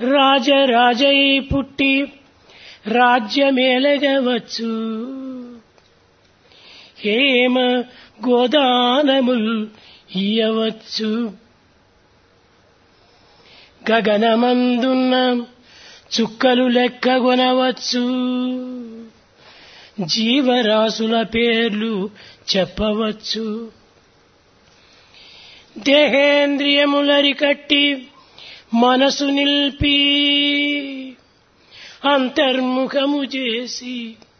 రాజరాజై పుట్టి రాజ్యమేలగవచ్చు. హేమ గోదానముల్ ఇయ్యవచ్చు. గగనమందున్న చుక్కలు లెక్కగొనవచ్చు. జీవరాశుల పేర్లు చెప్పవచ్చు. దేహేంద్రియములరికట్టి మనసు నిల్పి అంతర్ముఖము చేసి